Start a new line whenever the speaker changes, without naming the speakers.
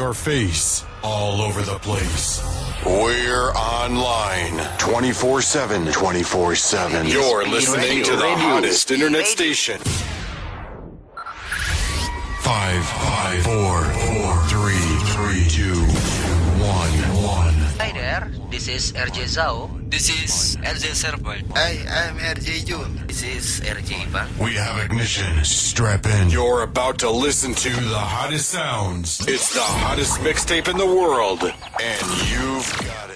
our face all over the place. We're online 24/7. 24/7. You're listening to the hottest internet station. 5, 4, 3, 2, 1.
Hi there, this is RJ Zhao.
This is RJ Serval.
Hi, I'm RJ Jun.
This is RJ Ivan.
We have ignition. Strap in. You're about to listen to the hottest sounds. It's the hottest mixtape in the world, and you've got it.